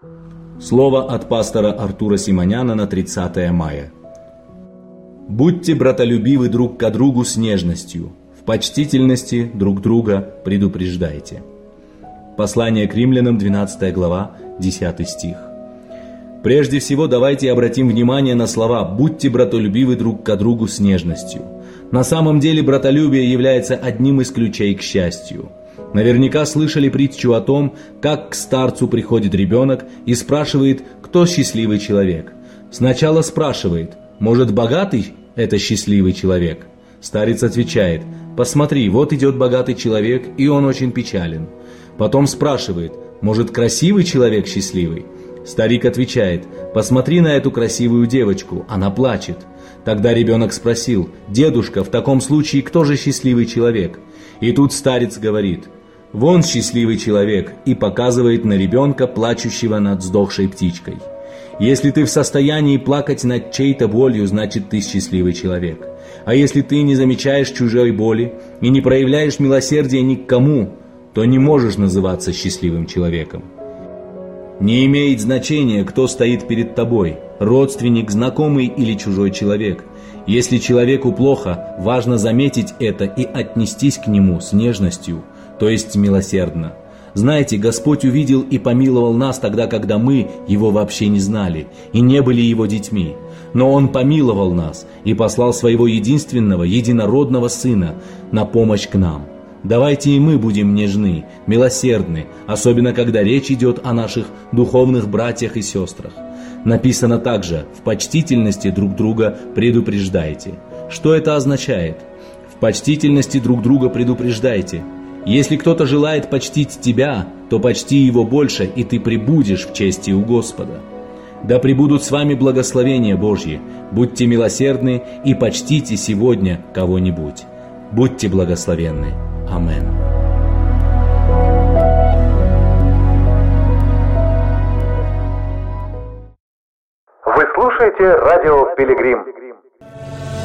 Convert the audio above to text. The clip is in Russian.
Слово от пастора Артура Симоняна на 30 мая. Будьте братолюбивы друг к другу с нежностью, в почтительности друг друга предупреждайте. Послание к римлянам, 12 глава, 10 стих. Прежде всего, давайте обратим внимание на слова «будьте братолюбивы друг к другу с нежностью». На самом деле, братолюбие является одним из ключей к счастью. Наверняка слышали притчу о том, как к старцу приходит ребенок и спрашивает, кто счастливый человек. Сначала спрашивает, может, богатый – это счастливый человек? Старец отвечает, посмотри, вот идет богатый человек, и он очень печален. Потом спрашивает, может, красивый человек счастливый? Старик отвечает, посмотри на эту красивую девочку, она плачет. Тогда ребенок спросил, дедушка, в таком случае кто же счастливый человек? И тут старец говорит, вон счастливый человек, и показывает на ребенка, плачущего над сдохшей птичкой. Если ты в состоянии плакать над чьей-то болью, значит ты счастливый человек. А если ты не замечаешь чужой боли и не проявляешь милосердия ни к кому, то не можешь называться счастливым человеком. Не имеет значения, кто стоит перед тобой, родственник, знакомый или чужой человек. Если человеку плохо, важно заметить это и отнестись к нему с нежностью, то есть милосердно. Знаете, Господь увидел и помиловал нас тогда, когда мы Его вообще не знали и не были Его детьми. Но Он помиловал нас и послал Своего единственного, единородного Сына на помощь к нам. Давайте и мы будем нежны, милосердны, особенно когда речь идет о наших духовных братьях и сестрах. Написано также «в почтительности друг друга предупреждайте». Что это означает? В почтительности друг друга предупреждайте. Если кто-то желает почтить тебя, то почти его больше, и ты пребудешь в чести у Господа. Да пребудут с вами благословения Божьи, будьте милосердны и почтите сегодня кого-нибудь. Будьте благословенны. Амен. Вы слушаете радио «Пилигрим».